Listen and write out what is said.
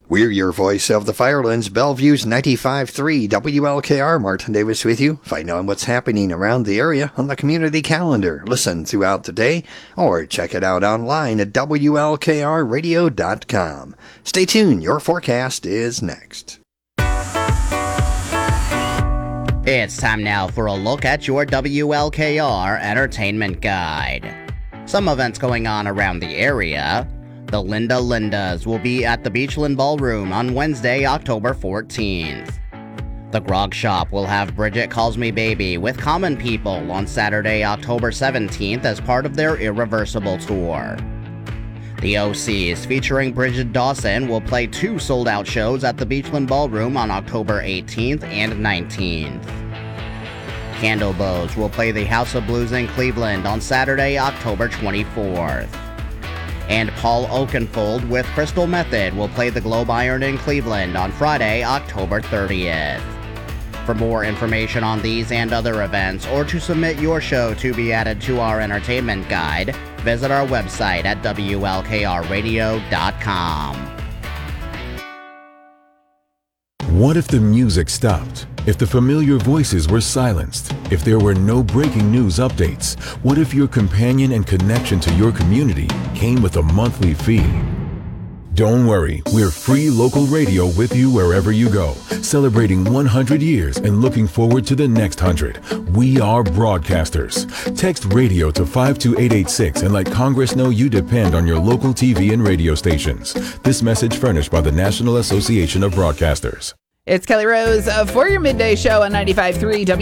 We're your voice of the Firelands, Bellevue's 95.3 WLKR. Martin Davis with you. Find out what's happening around the area on the community calendar. Listen throughout the day or check it out online at WLKRradio.com. Stay tuned. Your forecast is next. It's time now for a look at your WLKR Entertainment Guide. Some events going on around the area. The Linda Lindas will be at the Beachland Ballroom on Wednesday, October 14th. The Grog Shop will have Bridget Calls Me Baby with Common People on Saturday, October 17th as part of their Irreversible tour. The OCs featuring Bridget Dawson will play 2 sold-out shows at the Beachland Ballroom on October 18th and 19th. Candlebows will play the House of Blues in Cleveland on Saturday, October 24th. And Paul Oakenfold with Crystal Method will play the Globe Iron in Cleveland on Friday, October 30th. For more information on these and other events, or to submit your show to be added to our entertainment guide, visit our website at WLKRradio.com. What if the music stopped? If the familiar voices were silenced? If there were no breaking news updates? What if your companion and connection to your community came with a monthly fee? Don't worry, we're free local radio with you wherever you go, celebrating 100 years and looking forward to the next 100. We are broadcasters. Text radio to 52886 and let Congress know you depend on your local TV and radio stations. This message furnished by the National Association of Broadcasters. It's Kelly Rose for your midday show on 95.3